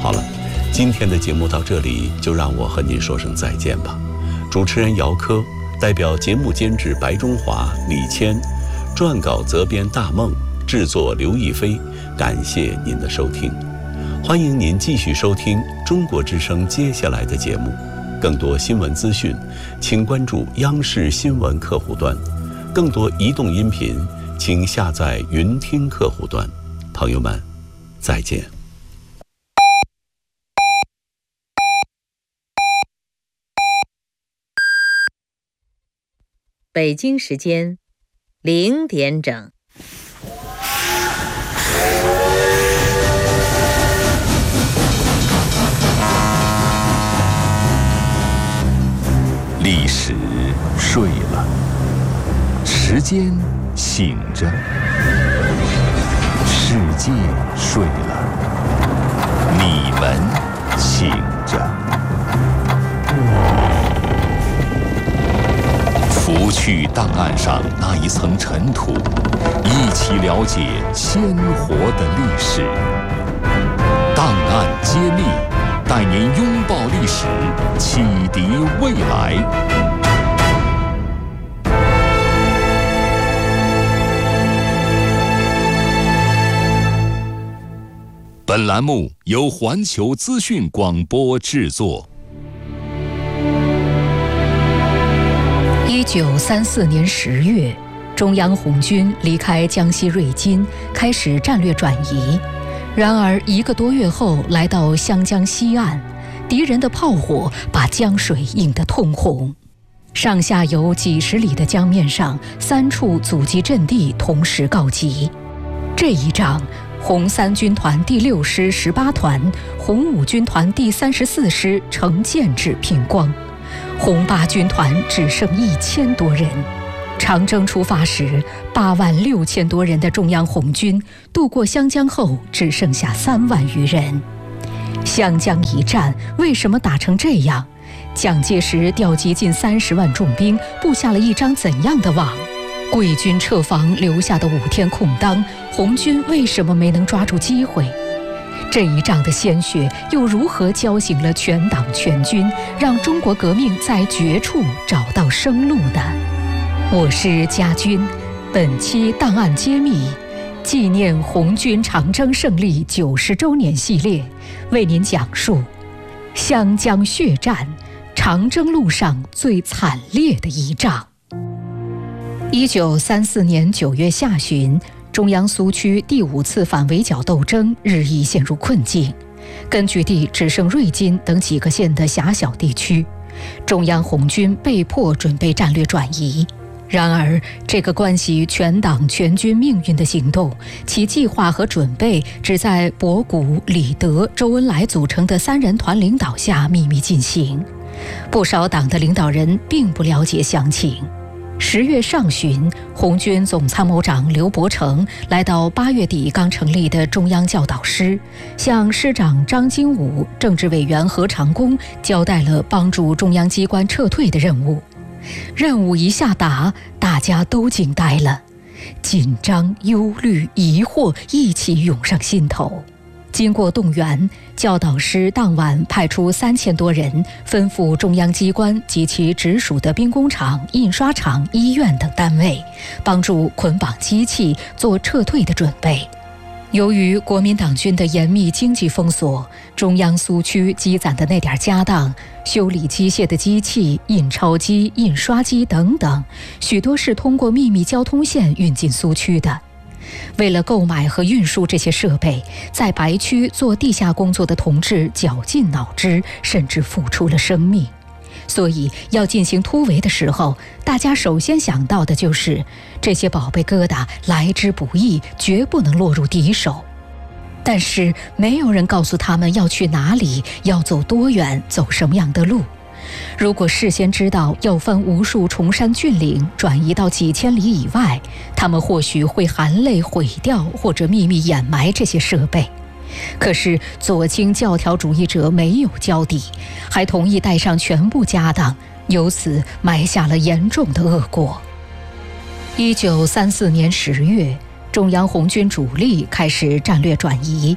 好了，今天的节目到这里就让我和您说声再见吧。主持人姚科，代表节目监制白中华、李谦，撰稿责编大梦，制作刘亦菲，感谢您的收听。欢迎您继续收听中国之声接下来的节目。更多新闻资讯，请关注央视新闻客户端。更多移动音频，请下载云听客户端。朋友们，再见。 北京时间0点整。 历史睡了，时间醒着，世界睡了，你们醒着。拂去档案上那一层尘土，一起了解鲜活的历史。档案揭秘，带您拥抱历史，启迪未来。本栏目由环球资讯广播制作。 1934年10月，中央红军离开江西瑞金，开始战略转移。然而1个多月后，来到湘江西岸，敌人的炮火把江水映得通红。上下游几十里的江面上，3处阻击阵地同时告急。这一仗，红3军团第6师18团、红5军团第34师呈建制拼光，红8军团只剩1000多人。长征出发时，86000多人的中央红军渡过湘江后，只剩下3万余人。湘江一战为什么打成这样？蒋介石调集近30万重兵，布下了一张怎样的网？桂军撤防留下的5天空当，红军为什么没能抓住机会？这一仗的鲜血又如何浇醒了全党全军，让中国革命在绝处找到生路呢？我是家军，本期档案揭秘纪念红军长征胜利90周年系列，为您讲述湘江血战，长征路上最惨烈的一仗。1934年9月下旬，中央苏区第5次反围剿斗争日益陷入困境，根据地只剩瑞金等几个县的狭小地区，中央红军被迫准备战略转移。然而，这个关系全党全军命运的行动，其计划和准备只在博古、李德、周恩来组成的3人团领导下秘密进行。不少党的领导人并不了解详情。10月上旬，红军总参谋长刘伯承来到8月底刚成立的中央教导师，向师长张经武、政治委员何长工交代了帮助中央机关撤退的任务。任务一下达，大家都惊呆了，紧张、忧虑、疑惑一起涌上心头。经过动员，教导师当晚派出3000多人，吩咐中央机关及其直属的兵工厂、印刷厂、医院等单位，帮助捆绑机器，做撤退的准备。由于国民党军的严密经济封锁，中央苏区积攒的那点家当，修理机械的机器、印钞机、印刷机等等，许多是通过秘密交通线运进苏区的。为了购买和运输这些设备，在白区做地下工作的同志绞尽脑汁，甚至付出了生命。所以要进行突围的时候，大家首先想到的就是这些宝贝疙瘩来之不易，绝不能落入敌手。但是没有人告诉他们要去哪里，要走多远，走什么样的路。如果事先知道要分无数崇山峻岭转移到几千里以外，他们或许会含泪毁掉或者秘密掩埋这些设备。可是左倾教条主义者没有交底，还同意带上全部家当，由此埋下了严重的恶果。1934年10月，中央红军主力开始战略转移。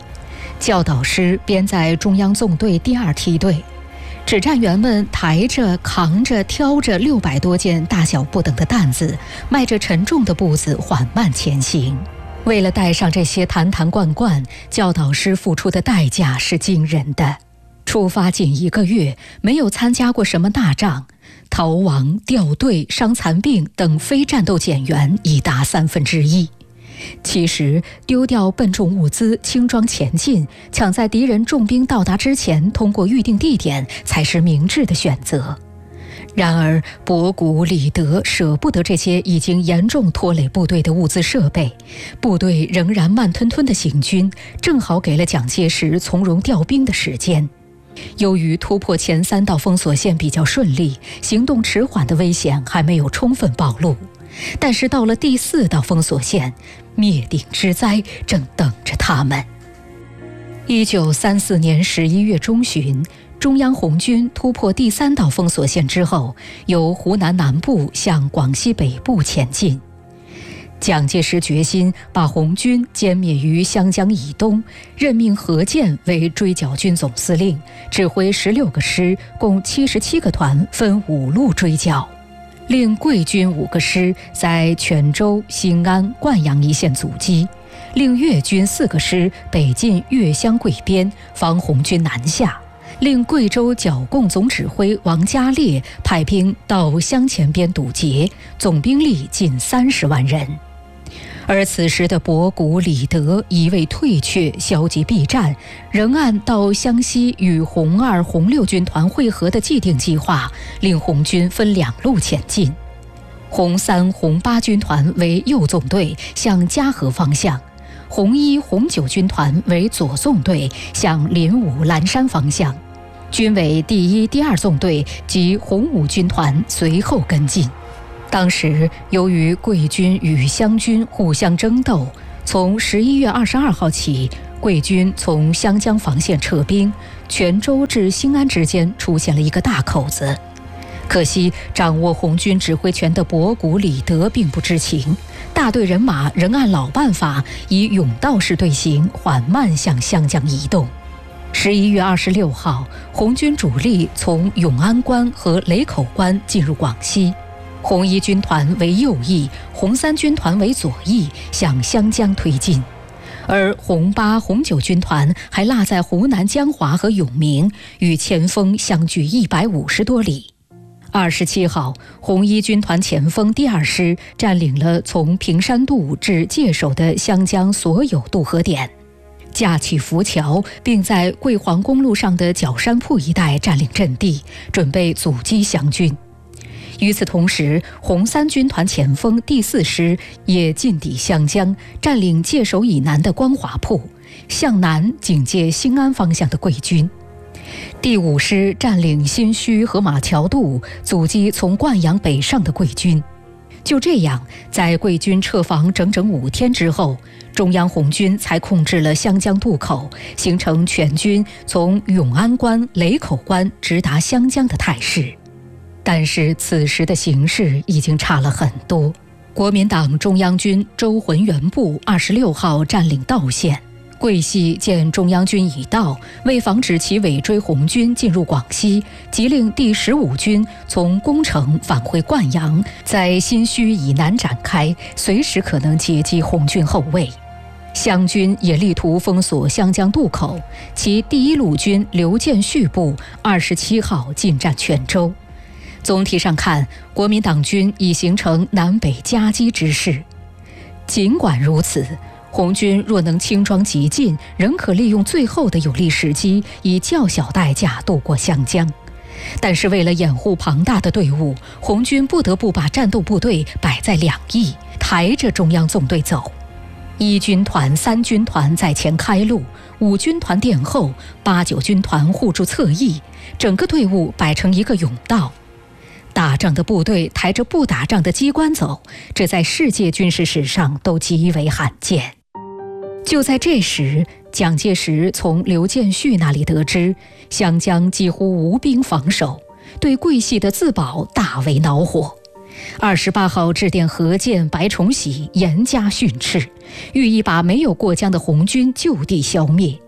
教导师编在中央纵队第2梯队，指战员们抬着、扛着、挑着600多件大小不等的担子，迈着沉重的步子缓慢前行。为了带上这些坛坛罐罐，教导师付出的代价是惊人的。出发仅1个月，没有参加过什么大仗，逃亡、掉队、伤残病等非战斗减员已达1/3。其实，丢掉笨重物资，轻装前进，抢在敌人重兵到达之前通过预定地点，才是明智的选择。然而，博古、李德舍不得这些已经严重拖累部队的物资设备，部队仍然慢吞吞地行军，正好给了蒋介石从容调兵的时间。由于突破前3道封锁线比较顺利，行动迟缓的危险还没有充分暴露。但是到了第4道封锁线，灭顶之灾正等着他们。1934年11月中旬，中央红军突破第3道封锁线之后，由湖南南部向广西北部前进。蒋介石决心把红军歼灭于湘江以东，任命何键为追剿军总司令，指挥16个师，共77个团，分5路追剿。令桂军5个师在泉州、兴安、灌阳一线阻击，令粤军4个师北进粤湘桂边，防红军南下。令贵州剿共总指挥王家烈派兵到湘前边堵截，总兵力近30万人。而此时的博古、李德一味退却，消极避战，仍按到湘西与红2、红6军团会合的既定计划，令红军分2路前进。红3、红8军团为右纵队，向嘉禾方向；红1、红9军团为左纵队，向临武、蓝山方向。军委第1、第2纵队及红5军团随后跟进。当时，由于桂军与湘军互相争斗，从11月22号起，桂军从湘江防线撤兵，泉州至兴安之间出现了一个大口子。可惜，掌握红军指挥权的博古、李德并不知情，大队人马仍按老办法，以甬道式队形缓慢向湘江移动。11月26号，红军主力从永安关和雷口关进入广西。红1军团为右翼，红3军团为左翼，向湘江推进，而红8、红9军团还落在湖南江华和永明，与前锋相距150多里。27号，红1军团前锋第2师占领了从平山渡至界首的湘江所有渡河点，架起浮桥，并在桂黄公路上的角山铺一带占领阵地，准备阻击湘军。与此同时，红3军团前锋第4师也进抵湘江，占领界首以南的光华铺，向南警戒兴安方向的桂军。第5师占领新圩和马桥渡，阻击从灌阳北上的桂军。就这样，在桂军撤防整整5天之后，中央红军才控制了湘江渡口，形成全军从永安关、雷口关直达湘江的态势。但是此时的形势已经差了很多。国民党中央军周浑元部26号占领道县，桂系见中央军已到，为防止其尾追红军进入广西，即令第15军从宫城返回灌阳，在新圩以南展开，随时可能截击红军后卫。湘军也力图封锁湘江渡口，其第1路军刘建绪部27号进占泉州。总体上看，国民党军已形成南北夹击之势。尽管如此，红军若能轻装急进，仍可利用最后的有利时机，以较小代价渡过湘江。但是为了掩护庞大的队伍，红军不得不把战斗部队摆在两翼，抬着中央纵队走。1军团、3军团在前开路，5军团殿后，8、9军团护住侧翼，整个队伍摆成一个甬道。打仗的部队抬着不打仗的机关走，这在世界军事史上都极为罕见。就在这时，蒋介石从刘建绪那里得知湘江几乎无兵防守，对桂系的自保大为恼火。28号致电何键、白崇禧，严加训斥，寓意把没有过江的红军就地消灭。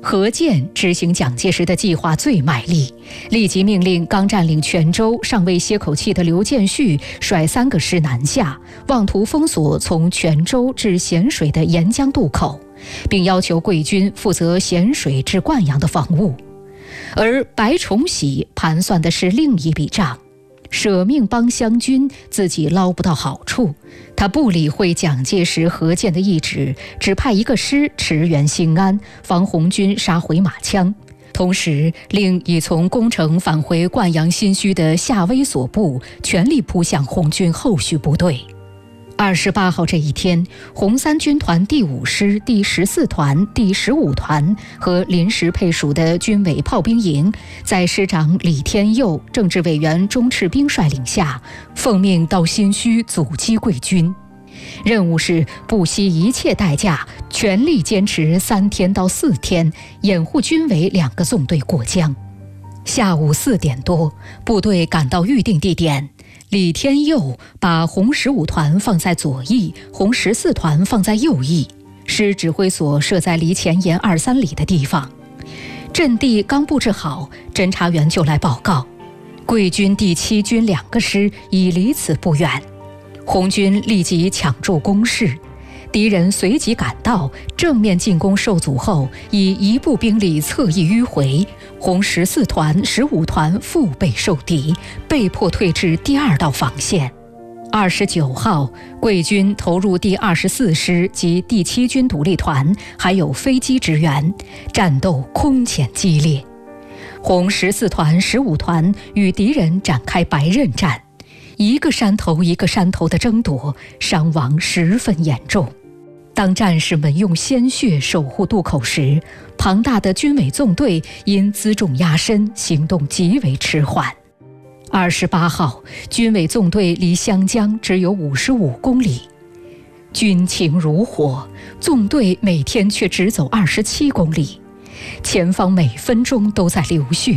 何键执行蒋介石的计划最卖力，立即命令刚占领泉州、尚未歇口气的刘建绪率3个师南下，妄图封锁从泉州至咸水的沿江渡口，并要求桂军负责咸水至灌阳的防务。而白崇禧盘算的是另一笔账，舍命帮湘军，自己捞不到好处。他不理会蒋介石、何键的意志，只派1个师驰援兴安，防红军杀回马枪。同时令已从攻城返回灌阳新圩的夏威所部全力扑向红军后续部队。28号这一天，红三军团第5师、第14团、第15团和临时配属的军委炮兵营，在师长李天佑、政治委员钟赤兵率领下，奉命到新圩阻击桂军。任务是不惜一切代价，全力坚持3天到4天，掩护军委2个纵队过江。下午4点多，部队赶到预定地点。李天佑把红15团放在左翼，红14团放在右翼，师指挥所设在离前沿2-3里的地方。阵地刚布置好，侦察员就来报告，桂军第7军2个师已离此不远。红军立即抢住攻势，敌人随即赶到，正面进攻受阻后，以1部兵力侧翼迂回，红14团、15团腹背受敌，被迫退至第2道防线。29号，桂军投入第24师及第7军独立团，还有飞机支援，战斗空前激烈。红14团、15团与敌人展开白刃战，一个山头一个山头的争夺，伤亡十分严重。当战士们用鲜血守护渡口时，庞大的军委纵队因辎重压身，行动极为迟缓。28号，军委纵队离湘江只有55公里，军情如火，纵队每天却只走27公里，前方每分钟都在流血。